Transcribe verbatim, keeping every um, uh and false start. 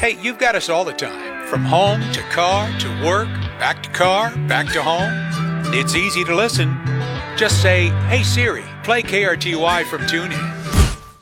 Hey, you've got us all the time, from home to car to work, back to car, back to home. It's easy to listen. Just say, "Hey Siri, play K R T Y from TuneIn."